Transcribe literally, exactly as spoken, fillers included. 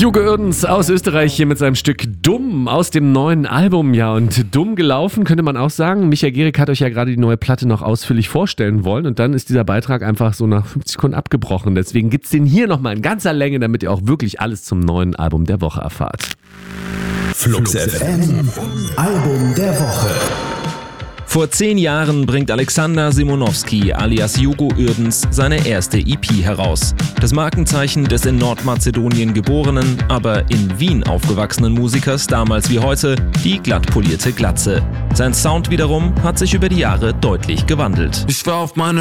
Hugo Uerdens aus Österreich hier mit seinem Stück Dumm aus dem neuen Album. Ja, und dumm gelaufen könnte man auch sagen. Michael Gehrig hat euch ja gerade die neue Platte noch ausführlich vorstellen wollen und dann ist dieser Beitrag einfach so nach fünfzig Sekunden abgebrochen. Deswegen gibt's den hier nochmal in ganzer Länge, damit ihr auch wirklich alles zum neuen Album der Woche erfahrt. Flux F M, Album der Woche. Vor zehn Jahren bringt Alexander Simonowski alias Hugo Uerdens seine erste E P heraus. Das Markenzeichen des in Nordmazedonien geborenen, aber in Wien aufgewachsenen Musikers damals wie heute, die glatt polierte Glatze. Sein Sound wiederum hat sich über die Jahre deutlich gewandelt. Ich war auf meine